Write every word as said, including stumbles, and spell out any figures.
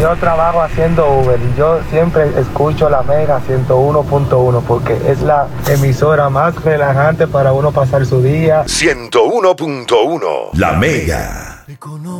Yo trabajo haciendo Uber y yo siempre escucho la Mega ciento uno punto uno porque es la emisora más relajante para uno pasar su día. ciento uno punto uno La Mega.